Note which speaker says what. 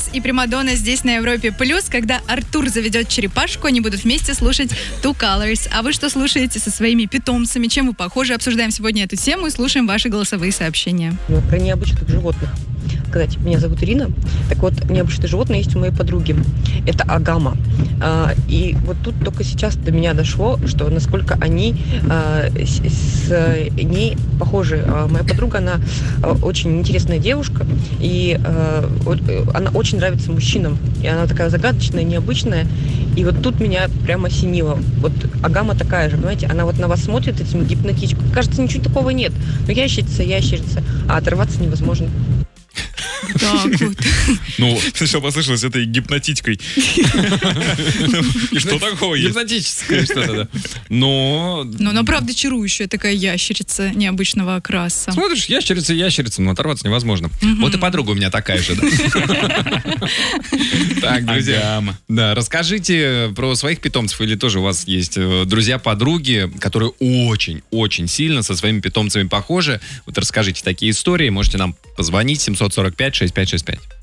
Speaker 1: и Примадонна здесь на Европе Плюс. Когда Артур заведет черепашку, они будут вместе слушать Two Colors. А вы что слушаете со своими питомцами? Чем вы похожи? Обсуждаем сегодня эту тему и слушаем ваши голосовые сообщения.
Speaker 2: Про необычных животных. Сказать, меня зовут Ирина. Так вот, необычное животное есть у моей подруги. Это агама. И вот тут только сейчас до меня дошло, что насколько они с ней похожи. Моя подруга, она очень интересная девушка, и она очень нравится мужчинам. И она такая загадочная, необычная. И вот тут меня прямо осенило. Вот агама такая же, понимаете, она вот на вас смотрит этим гипнотично. Кажется, ничего такого нет. Но ящерица, а оторваться невозможно.
Speaker 1: Так вот.
Speaker 3: Ну, сначала послышалось этой гипнотичкой. И что такого есть?
Speaker 4: Гипнотическое что-то, да. Но
Speaker 1: она правда чарующая такая ящерица необычного окраса.
Speaker 4: Смотришь, ящерица, но оторваться невозможно. Вот и подруга у меня такая же, да. Так, друзья, да, расскажите про своих питомцев, или тоже у вас есть друзья-подруги, которые очень-очень сильно со своими питомцами похожи. Вот расскажите такие истории, можете нам позвонить 745-6565.